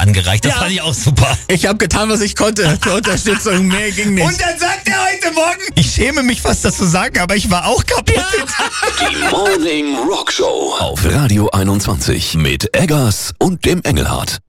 angereicht. Das fand ich auch super. Ich habe getan, was ich konnte zur Unterstützung. Mehr ging nicht. Und dann sagt er heute Morgen, ich schäme mich fast, das zu sagen, aber ich war auch kaputt. Die Morning Rock Show auf Radio 21 mit Eggers und dem Engelhardt.